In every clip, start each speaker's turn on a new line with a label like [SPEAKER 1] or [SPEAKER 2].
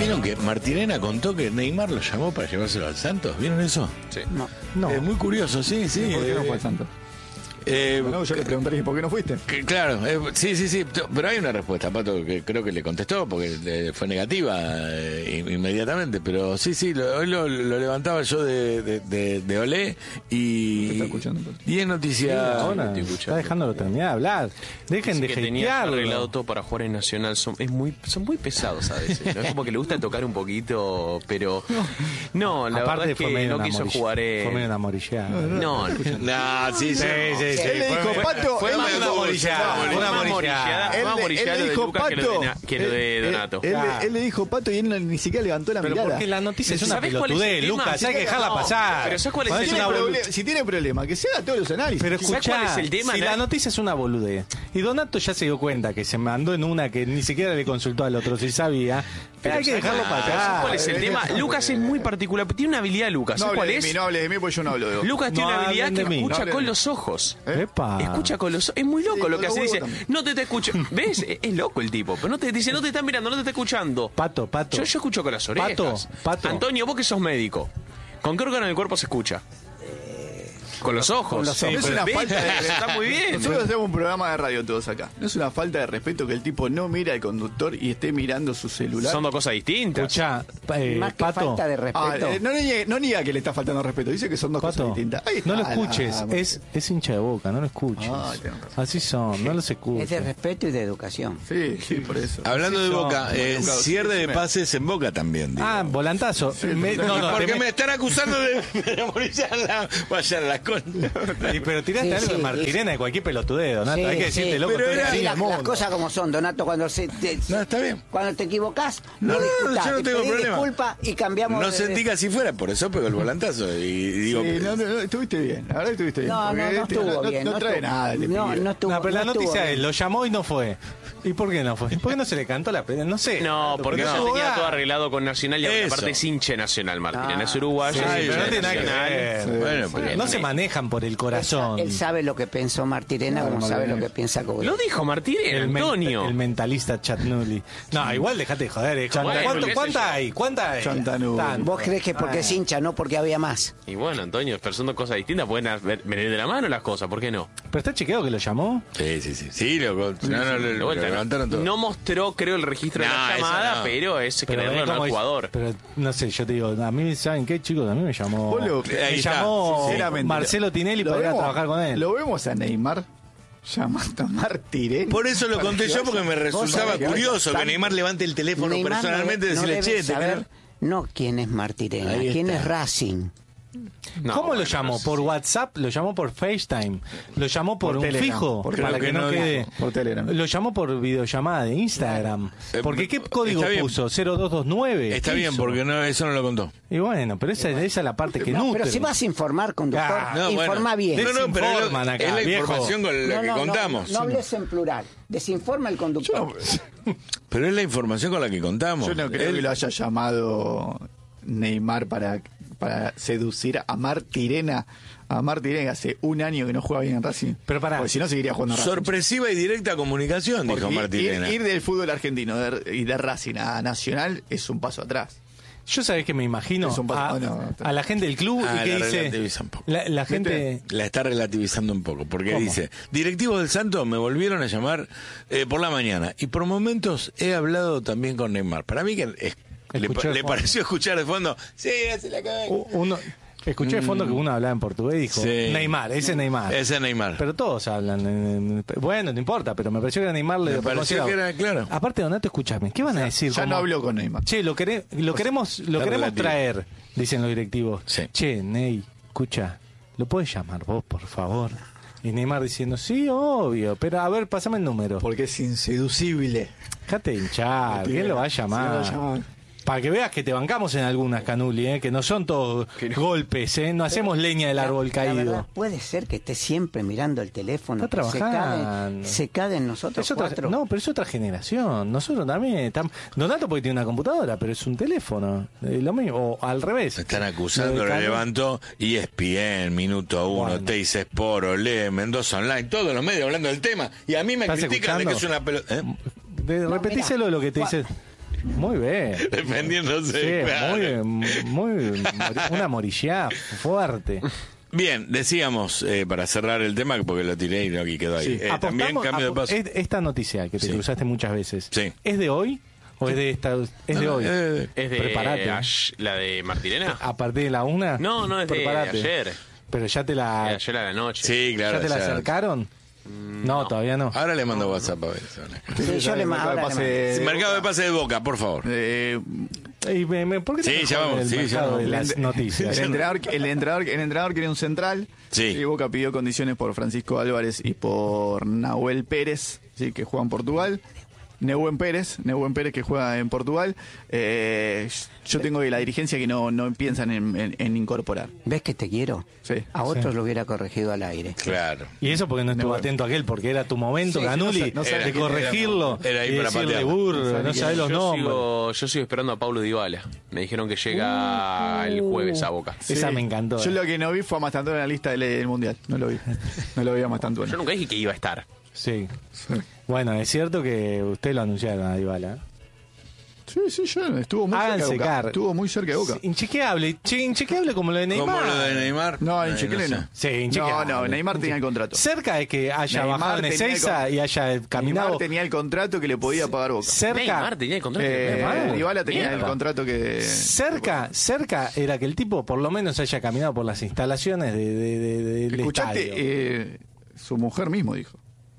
[SPEAKER 1] ¿Vieron que Martirena contó que Neymar lo llamó para llevárselo al Santos? ¿Vieron eso?
[SPEAKER 2] Sí.
[SPEAKER 3] No.
[SPEAKER 1] Es muy curioso, sí.
[SPEAKER 4] ¿Por qué no fue al Santos? Bueno, yo le preguntaría por qué no fuiste.
[SPEAKER 1] Claro, sí, pero hay una respuesta, Pato, que creo que le contestó porque fue negativa inmediatamente, pero sí, hoy lo levantaba yo de Olé y
[SPEAKER 4] ¿Qué está escuchando, Pato?
[SPEAKER 1] y es noticia.
[SPEAKER 3] Ahora está dejándolo terminar de hablar. Dejen de
[SPEAKER 2] Que tenía arreglado
[SPEAKER 3] hatearlo.
[SPEAKER 2] todo para jugar en Nacional. Son muy pesados a veces, ¿no? Es como que le gusta tocar un poquito, pero... No, la verdad es
[SPEAKER 3] fue
[SPEAKER 2] que
[SPEAKER 3] medio
[SPEAKER 2] no quiso jugar
[SPEAKER 3] Fue medio una morillada.
[SPEAKER 2] No,
[SPEAKER 1] No, sí.
[SPEAKER 4] Él le dijo, Pato,
[SPEAKER 2] fue
[SPEAKER 4] él
[SPEAKER 2] más
[SPEAKER 4] le
[SPEAKER 2] una
[SPEAKER 4] dijo-
[SPEAKER 2] morillada. Fue más morillada.
[SPEAKER 4] Él
[SPEAKER 2] Más
[SPEAKER 4] le
[SPEAKER 2] morillada lo de
[SPEAKER 4] dijo,
[SPEAKER 2] Lucas que lo de Donato.
[SPEAKER 4] Él le dijo Pato y él ni siquiera levantó la
[SPEAKER 3] Pero
[SPEAKER 4] mirada.
[SPEAKER 3] porque la noticia es una
[SPEAKER 2] ¿Sabés cuál es el
[SPEAKER 3] pelotudez,
[SPEAKER 2] tema?
[SPEAKER 3] Lucas, hay que dejarla
[SPEAKER 2] No,
[SPEAKER 3] pasar.
[SPEAKER 2] pero ¿sabés cuál es
[SPEAKER 3] Cuando
[SPEAKER 2] el
[SPEAKER 3] una
[SPEAKER 2] tema?
[SPEAKER 3] boludez.
[SPEAKER 4] Si tiene problema, que se haga todos los análisis.
[SPEAKER 3] Pero
[SPEAKER 2] ¿Sabés cuál
[SPEAKER 3] escuchá,
[SPEAKER 2] es el tema,
[SPEAKER 3] si
[SPEAKER 2] no?
[SPEAKER 3] la noticia es una boludez y Donato ya se dio cuenta que se mandó en una que ni siquiera le consultó al otro si sabía, pero hay que dejarlo
[SPEAKER 2] ¿Sabés
[SPEAKER 3] pasar.
[SPEAKER 2] cuál es el tema? Lucas es muy particular. Tiene una habilidad, Lucas.
[SPEAKER 4] no
[SPEAKER 2] ¿Sabés cuál
[SPEAKER 4] hable de mí,
[SPEAKER 2] es?
[SPEAKER 4] no hable de mí porque yo no hablo de vos.
[SPEAKER 2] Lucas tiene
[SPEAKER 3] No
[SPEAKER 2] una habilidad
[SPEAKER 3] hablen
[SPEAKER 2] que
[SPEAKER 3] de mí.
[SPEAKER 2] escucha
[SPEAKER 4] No hablen
[SPEAKER 2] con
[SPEAKER 4] de
[SPEAKER 2] los ojos.
[SPEAKER 3] Epa.
[SPEAKER 2] Escucha con los ojos. Es muy loco
[SPEAKER 4] Sí,
[SPEAKER 2] lo que
[SPEAKER 4] con
[SPEAKER 2] hace.
[SPEAKER 4] los
[SPEAKER 2] Dice,
[SPEAKER 4] huevos también.
[SPEAKER 2] no te escucho. ¿Ves? Es loco el tipo. Pero dice, no te está mirando, no te está escuchando.
[SPEAKER 3] Pato.
[SPEAKER 2] Yo escucho con las orejas.
[SPEAKER 3] Pato.
[SPEAKER 2] Antonio, vos que sos médico. ¿Con qué órgano del cuerpo se escucha? Con los ojos.
[SPEAKER 3] Con los
[SPEAKER 2] Sí,
[SPEAKER 3] ojos.
[SPEAKER 4] Es
[SPEAKER 2] pero
[SPEAKER 4] una
[SPEAKER 2] ¿ves?
[SPEAKER 4] falta de
[SPEAKER 2] Está muy bien.
[SPEAKER 4] Nosotros hacemos un programa de radio todos acá. No es una falta de respeto que el tipo no mira al conductor y esté mirando su celular.
[SPEAKER 2] Son dos cosas distintas.
[SPEAKER 3] Escuchá,
[SPEAKER 5] Más que
[SPEAKER 3] Pato,
[SPEAKER 5] falta de respeto.
[SPEAKER 4] No niega que le está faltando respeto, dice que son dos cosas
[SPEAKER 3] Pato,
[SPEAKER 4] distintas. Ahí está,
[SPEAKER 3] no lo escuches,
[SPEAKER 4] nada,
[SPEAKER 3] es hincha de Boca, no lo escuches.
[SPEAKER 4] Ay, tenés razón.
[SPEAKER 3] Así son, no los
[SPEAKER 5] Es de
[SPEAKER 3] escuches.
[SPEAKER 5] respeto y de educación.
[SPEAKER 4] Sí, por eso.
[SPEAKER 1] Hablando de
[SPEAKER 3] Sí,
[SPEAKER 1] Boca,
[SPEAKER 4] Lucas,
[SPEAKER 1] cierre de
[SPEAKER 4] decime.
[SPEAKER 1] pases en Boca también. Digo.
[SPEAKER 3] Volantazo.
[SPEAKER 1] Porque me están acusando de morillarla. Vayan a la concha.
[SPEAKER 3] Pero tiraste
[SPEAKER 5] Sí,
[SPEAKER 3] algo
[SPEAKER 5] sí,
[SPEAKER 3] de Martirena y cualquier pelotude, Donato.
[SPEAKER 5] Sí,
[SPEAKER 3] Hay que
[SPEAKER 5] sí.
[SPEAKER 3] decirte, loco,
[SPEAKER 1] Pero
[SPEAKER 3] todo el
[SPEAKER 1] era-
[SPEAKER 3] cariño
[SPEAKER 5] Las,
[SPEAKER 3] del
[SPEAKER 5] las
[SPEAKER 3] mundo.
[SPEAKER 5] cosas como son, Donato, cuando
[SPEAKER 1] No, está bien.
[SPEAKER 5] cuando te equivocás,
[SPEAKER 1] No,
[SPEAKER 5] no,
[SPEAKER 1] no,
[SPEAKER 5] discutás,
[SPEAKER 1] yo no
[SPEAKER 5] te
[SPEAKER 1] tengo
[SPEAKER 5] pedís
[SPEAKER 1] problema.
[SPEAKER 5] disculpa y cambiamos
[SPEAKER 1] No
[SPEAKER 5] de-
[SPEAKER 1] sentí que así fuera, por eso pegó el volantazo. Y digo,
[SPEAKER 4] Sí, no, estuviste bien, la verdad estuviste bien.
[SPEAKER 5] No,
[SPEAKER 4] porque
[SPEAKER 5] no estuvo bien.
[SPEAKER 4] No trae
[SPEAKER 5] estuvo-
[SPEAKER 4] nada. este
[SPEAKER 5] No,
[SPEAKER 4] pibe.
[SPEAKER 5] no estuvo
[SPEAKER 3] No, pero la
[SPEAKER 5] no estuvo
[SPEAKER 3] noticia
[SPEAKER 5] bien.
[SPEAKER 3] es, lo llamó y no fue. ¿Y por qué no fue? ¿Por qué no se le cantó la pelea? No sé.
[SPEAKER 2] No, porque
[SPEAKER 3] no.
[SPEAKER 2] ya tenía
[SPEAKER 3] Ah.
[SPEAKER 2] todo arreglado con Nacional y
[SPEAKER 1] Eso.
[SPEAKER 2] aparte es hincha de Nacional, Martín. Es uruguayo,
[SPEAKER 3] Sí,
[SPEAKER 2] es
[SPEAKER 3] pero
[SPEAKER 2] hincha
[SPEAKER 3] no
[SPEAKER 2] de
[SPEAKER 3] tiene nada que
[SPEAKER 2] Nacional.
[SPEAKER 3] ver.
[SPEAKER 1] bueno, pero
[SPEAKER 3] No se manejan por el corazón.
[SPEAKER 5] Él sabe lo que pensó Martirena, como sabe lo que piensa Cogollo.
[SPEAKER 2] Lo dijo Martín, Antonio.
[SPEAKER 3] El mentalista Chatnulli. No, igual dejate de joder.
[SPEAKER 2] Bueno, qué sé yo.
[SPEAKER 3] ¿Cuánta hay?
[SPEAKER 4] Chantanulli.
[SPEAKER 3] Tanto.
[SPEAKER 5] Vos crees que porque es hincha, no porque había más.
[SPEAKER 2] Y bueno, Antonio, pero son dos cosas distintas, pueden venir de la mano las cosas, ¿por qué no?
[SPEAKER 3] ¿Pero está chequeado que lo llamó?
[SPEAKER 1] Sí. Sí, lo
[SPEAKER 2] De vuelta,
[SPEAKER 1] levantaron todo.
[SPEAKER 2] no mostró, creo, el registro de
[SPEAKER 1] No,
[SPEAKER 2] la
[SPEAKER 1] eso
[SPEAKER 2] llamada,
[SPEAKER 1] no.
[SPEAKER 2] pero es creerlo
[SPEAKER 3] es
[SPEAKER 2] al
[SPEAKER 3] como
[SPEAKER 2] jugador.
[SPEAKER 3] Pero no sé, yo te digo, a mí, ¿saben qué, chicos? A mí me llamó.
[SPEAKER 4] Vos lo-
[SPEAKER 3] me
[SPEAKER 1] ahí está,
[SPEAKER 3] llamó
[SPEAKER 4] Sinceramente,
[SPEAKER 3] Marcelo Tinelli
[SPEAKER 4] lo
[SPEAKER 3] para ir a
[SPEAKER 4] vemos-
[SPEAKER 3] trabajar con él.
[SPEAKER 4] Lo vemos a Neymar llamando a Martirena.
[SPEAKER 1] Por eso lo conté yo, porque me resultaba
[SPEAKER 4] sabés que
[SPEAKER 1] curioso que
[SPEAKER 4] tan-
[SPEAKER 1] Neymar levante el teléfono
[SPEAKER 5] Neymar
[SPEAKER 1] personalmente y
[SPEAKER 5] no
[SPEAKER 1] decirle,
[SPEAKER 5] debe
[SPEAKER 1] che, te
[SPEAKER 5] saber,
[SPEAKER 1] querés-".
[SPEAKER 5] no quién es Martirena,
[SPEAKER 1] Ahí
[SPEAKER 5] quién
[SPEAKER 1] está.
[SPEAKER 5] es Racing.
[SPEAKER 2] No,
[SPEAKER 3] ¿Cómo lo
[SPEAKER 2] bueno,
[SPEAKER 3] llamó?
[SPEAKER 2] no sé.
[SPEAKER 3] ¿Por WhatsApp? ¿Lo llamó por FaceTime? ¿Lo llamó por un
[SPEAKER 4] Telegram,
[SPEAKER 3] fijo?
[SPEAKER 4] por
[SPEAKER 3] Para que
[SPEAKER 1] Telegram.
[SPEAKER 3] no
[SPEAKER 1] Creo que
[SPEAKER 3] quede.
[SPEAKER 4] por Telegram.
[SPEAKER 3] Lo llamó por videollamada de Instagram. Porque ¿qué código
[SPEAKER 1] está bien.
[SPEAKER 3] puso? 0229.
[SPEAKER 1] Está
[SPEAKER 3] ¿Qué
[SPEAKER 1] bien,
[SPEAKER 3] hizo?
[SPEAKER 1] porque no, eso no lo contó.
[SPEAKER 3] Y bueno, pero esa es la parte que
[SPEAKER 5] No,
[SPEAKER 3] nutre.
[SPEAKER 5] pero si vas a informar, conductor,
[SPEAKER 3] Ah,
[SPEAKER 1] No,
[SPEAKER 5] informa
[SPEAKER 1] bueno.
[SPEAKER 5] bien.
[SPEAKER 1] No, pero
[SPEAKER 3] Desinforman acá,
[SPEAKER 1] es la
[SPEAKER 3] viejo.
[SPEAKER 1] información con la que contamos.
[SPEAKER 5] No hables en plural. Desinforma el conductor.
[SPEAKER 1] Pero es la información con la que contamos.
[SPEAKER 4] Yo no creo
[SPEAKER 1] Él-
[SPEAKER 4] que lo haya llamado Neymar para seducir a Martirena. A Martirena hace un año que no juega bien en Racing.
[SPEAKER 3] Pero pará.
[SPEAKER 4] Porque si no seguiría jugando en Racing.
[SPEAKER 1] Sorpresiva y directa comunicación,
[SPEAKER 4] Porque
[SPEAKER 1] dijo Martirena.
[SPEAKER 4] ir del fútbol argentino y de Racing a Nacional es un paso atrás.
[SPEAKER 3] Yo sabés que me imagino
[SPEAKER 4] Es un paso-
[SPEAKER 3] a,
[SPEAKER 4] no,
[SPEAKER 3] a la gente del club
[SPEAKER 1] Ah,
[SPEAKER 3] y que
[SPEAKER 1] la
[SPEAKER 3] dice
[SPEAKER 1] relativiza un poco.
[SPEAKER 3] la gente
[SPEAKER 1] La está relativizando un poco, porque
[SPEAKER 3] ¿Cómo?
[SPEAKER 1] dice, directivos del Santos me volvieron a llamar por la mañana y por momentos he hablado también con Neymar. Para mí que
[SPEAKER 3] Escuchó de
[SPEAKER 1] le
[SPEAKER 3] fondo.
[SPEAKER 1] pareció escuchar de fondo, sí, se la acabé.
[SPEAKER 3] uno escuché de fondo que uno hablaba en portugués y dijo
[SPEAKER 1] Sí.
[SPEAKER 3] Neymar, ese Neymar.
[SPEAKER 1] Ese Neymar.
[SPEAKER 3] Pero todos hablan. Bueno, no importa, pero me pareció que era Neymar.
[SPEAKER 1] Me
[SPEAKER 3] le
[SPEAKER 1] pareció que era, claro.
[SPEAKER 3] Aparte, Donato, escúchame. ¿Qué van a decir?
[SPEAKER 4] Ya
[SPEAKER 3] Como,
[SPEAKER 4] no habló con Neymar.
[SPEAKER 3] Che, lo queremos
[SPEAKER 1] está relativo.
[SPEAKER 3] traer, dicen los directivos.
[SPEAKER 1] Sí.
[SPEAKER 3] Che, Ney, escucha, ¿lo puedes llamar vos, por favor? Y Neymar diciendo, sí, obvio, pero a ver, pasame el número.
[SPEAKER 4] Porque es inseducible.
[SPEAKER 3] Dejate de hinchar, ¿quién lo va a llamar?
[SPEAKER 4] Sí, lo va a llamar.
[SPEAKER 3] Para que veas que te bancamos en algunas, Canuli, que no son todos golpes, no hacemos leña del árbol
[SPEAKER 5] La
[SPEAKER 3] caído.
[SPEAKER 5] verdad, puede ser que esté siempre mirando el teléfono.
[SPEAKER 3] Está
[SPEAKER 5] que
[SPEAKER 3] trabajando.
[SPEAKER 5] Se cague en nosotros
[SPEAKER 3] Es otra,
[SPEAKER 5] cuatro.
[SPEAKER 3] no, pero es otra generación. Nosotros también estamos. Donato porque tiene una computadora, pero es un teléfono. Lo mismo, o al revés.
[SPEAKER 1] Me están acusando,
[SPEAKER 3] Lo de
[SPEAKER 1] lo
[SPEAKER 3] Cano-
[SPEAKER 1] levantó ESPN, Minuto 1,
[SPEAKER 3] Bueno.
[SPEAKER 1] Teis Sport, Olé, Mendoza Online, todos los medios hablando del tema. Y a mí me
[SPEAKER 3] ¿Estás
[SPEAKER 1] critican de que es
[SPEAKER 3] escuchando?
[SPEAKER 1] una pelota.
[SPEAKER 3] Repetíselo lo que te dice. Muy bien.
[SPEAKER 1] Defendiéndose.
[SPEAKER 3] Sí,
[SPEAKER 1] claro.
[SPEAKER 3] una morillá fuerte.
[SPEAKER 1] Bien, decíamos, para cerrar el tema, porque lo tiré y aquí quedó ahí.
[SPEAKER 4] Sí.
[SPEAKER 1] También cambio de paso.
[SPEAKER 3] Esta noticia que te
[SPEAKER 1] Sí.
[SPEAKER 3] cruzaste muchas veces,
[SPEAKER 1] Sí.
[SPEAKER 3] ¿es de hoy o es de esta? Es de hoy.
[SPEAKER 2] ¿Es de
[SPEAKER 3] Prepárate.
[SPEAKER 2] la de Martirena?
[SPEAKER 3] A partir de la 1.
[SPEAKER 2] No, es de
[SPEAKER 3] Prepárate.
[SPEAKER 2] ayer.
[SPEAKER 3] Pero ya te
[SPEAKER 2] De
[SPEAKER 3] la,
[SPEAKER 2] ayer a la noche.
[SPEAKER 1] Sí, claro.
[SPEAKER 3] ya te la
[SPEAKER 1] ya.
[SPEAKER 3] acercaron. No, todavía no.
[SPEAKER 1] Ahora le mando WhatsApp a ver.
[SPEAKER 5] Sí, yo le
[SPEAKER 4] Mercado de
[SPEAKER 5] ahora le
[SPEAKER 4] pase-
[SPEAKER 1] Mercado de pase de Boca, por favor.
[SPEAKER 3] ¿Por qué te
[SPEAKER 1] Sí,
[SPEAKER 3] mejoras
[SPEAKER 1] ya vamos,
[SPEAKER 3] el
[SPEAKER 1] sí, ya
[SPEAKER 3] mercado
[SPEAKER 1] vamos.
[SPEAKER 3] de las noticias?
[SPEAKER 4] El entrenador quería un central.
[SPEAKER 1] Sí.
[SPEAKER 4] Y Boca pidió condiciones por Francisco Álvarez y por Nahuel Pérez, ¿sí? Que juega en Portugal. Nehuen Pérez que juega en Portugal. Yo tengo de la dirigencia que no piensan en incorporar.
[SPEAKER 5] ¿Ves que te quiero?
[SPEAKER 4] Sí.
[SPEAKER 5] A otros lo hubiera corregido al aire.
[SPEAKER 1] Claro.
[SPEAKER 3] Y eso porque no estuvo
[SPEAKER 4] No,
[SPEAKER 3] atento a aquel, porque era tu momento,
[SPEAKER 5] Sí,
[SPEAKER 3] Ganuli,
[SPEAKER 4] no sé,
[SPEAKER 3] de corregirlo
[SPEAKER 1] era ahí
[SPEAKER 3] y
[SPEAKER 1] para
[SPEAKER 3] decirle
[SPEAKER 1] patearla.
[SPEAKER 3] burro, no sabés los nombres.
[SPEAKER 2] Yo sigo esperando a Paulo Dybala. Me dijeron que llega el jueves a Boca.
[SPEAKER 3] Esa me encantó.
[SPEAKER 4] Yo lo que no vi fue a Mastantuono en la lista del Mundial. No lo vi. No lo vi a Mastantuono.
[SPEAKER 2] Yo nunca dije que iba a estar.
[SPEAKER 3] Sí. Bueno, es cierto que usted lo anunciaron a Dybala.
[SPEAKER 4] Sí, ya estuvo muy cerca de
[SPEAKER 3] Háganse
[SPEAKER 4] Boca.
[SPEAKER 3] car.
[SPEAKER 4] Estuvo muy cerca de Boca.
[SPEAKER 3] Inchequeable como lo de Neymar.
[SPEAKER 1] ¿Cómo lo de Neymar?
[SPEAKER 4] No, en
[SPEAKER 1] Ay,
[SPEAKER 4] Chequele
[SPEAKER 1] sé.
[SPEAKER 4] no.
[SPEAKER 3] Sí, inchequeable.
[SPEAKER 4] No, Neymar tenía el contrato.
[SPEAKER 3] Cerca de que haya
[SPEAKER 4] Neymar
[SPEAKER 3] bajado en
[SPEAKER 4] tenía el
[SPEAKER 3] Ezeiza y haya caminado.
[SPEAKER 4] Neymar tenía el contrato que le podía pagar Boca.
[SPEAKER 3] Cerca.
[SPEAKER 2] Neymar tenía el contrato.
[SPEAKER 4] Dybala tenía
[SPEAKER 2] Mierda.
[SPEAKER 4] el contrato que...
[SPEAKER 3] Cerca era que el tipo por lo menos haya caminado por las instalaciones del estadio.
[SPEAKER 4] Escuchaste, su mujer mismo dijo.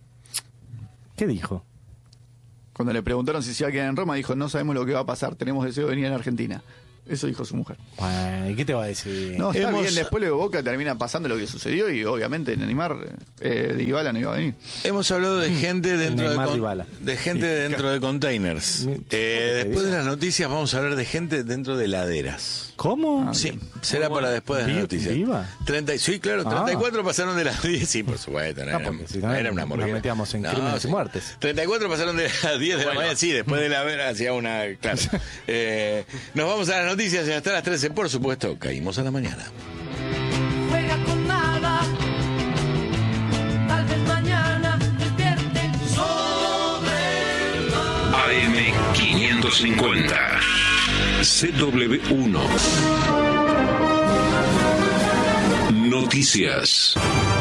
[SPEAKER 3] ¿Qué dijo?
[SPEAKER 4] Cuando le preguntaron si se iba a quedar en Roma, dijo, no sabemos lo que va a pasar, tenemos deseo de venir en Argentina. Eso dijo su mujer.
[SPEAKER 3] Bueno, ¿y qué te va a decir?
[SPEAKER 4] No, está
[SPEAKER 1] Hemos-
[SPEAKER 4] bien, después de Boca termina pasando lo que sucedió y obviamente Neymar, Dybala no iba a venir.
[SPEAKER 1] Hemos hablado de gente dentro
[SPEAKER 3] Neymar Dybala.
[SPEAKER 1] de gente dentro de containers. Después de las noticias vamos a hablar de gente dentro de heladeras.
[SPEAKER 3] ¿Cómo?
[SPEAKER 1] Sí, será para después de las noticias.
[SPEAKER 3] ¿Viva?
[SPEAKER 1] Sí, claro, 34 pasaron de las 10. Sí, por supuesto, no,
[SPEAKER 3] porque si no,
[SPEAKER 1] era una
[SPEAKER 3] nos
[SPEAKER 1] morguera.
[SPEAKER 3] metíamos en crímenes y muertes.
[SPEAKER 1] 34 pasaron de las 10 de la mañana, sí, después de la vera hacía una. Claro. Nos vamos a las noticias y hasta las 13, por supuesto, caímos a la mañana.
[SPEAKER 6] Juega con nada, tal vez mañana despierten sobre el mar.
[SPEAKER 7] AM550 CW1 Noticias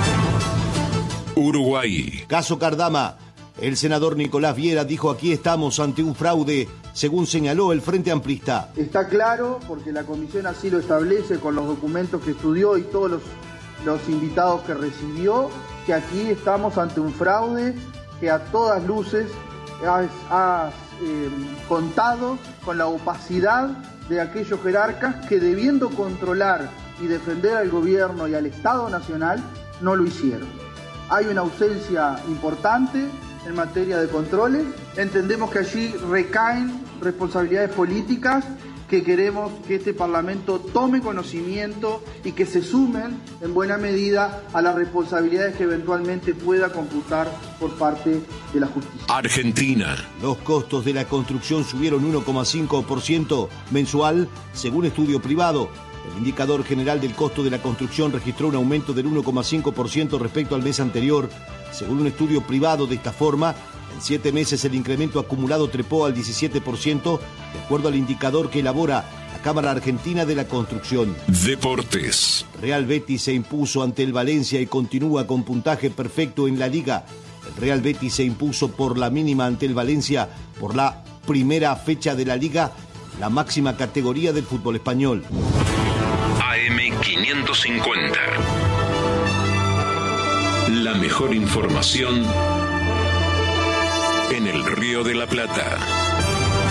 [SPEAKER 7] Uruguay.
[SPEAKER 8] Caso Cardama. El senador Nicolás Viera dijo: aquí estamos ante un fraude, según señaló el Frente Amplista.
[SPEAKER 9] Está claro, porque la comisión así lo establece con los documentos que estudió y todos los invitados que recibió, que aquí estamos ante un fraude que a todas luces ha contado con la opacidad de aquellos jerarcas que, debiendo controlar y defender al gobierno y al Estado Nacional, no lo hicieron. Hay una ausencia importante en materia de controles. Entendemos que allí recaen responsabilidades políticas que queremos que este Parlamento tome conocimiento y que se sumen en buena medida a las responsabilidades que eventualmente pueda computar por parte de la justicia.
[SPEAKER 7] Argentina.
[SPEAKER 8] Los costos de la construcción subieron 1,5% mensual, según estudio privado. El indicador general del costo de la construcción registró un aumento del 1,5% respecto al mes anterior. Según un estudio privado, de esta forma, en 7 meses el incremento acumulado trepó al 17%, de acuerdo al indicador que elabora la Cámara Argentina de la Construcción.
[SPEAKER 7] Deportes.
[SPEAKER 8] Real Betis se impuso ante el Valencia y continúa con puntaje perfecto en la Liga. El Real Betis se impuso por la mínima ante el Valencia por la primera fecha de la Liga, la máxima categoría del fútbol español.
[SPEAKER 7] AM550. La mejor información en el Río de la Plata.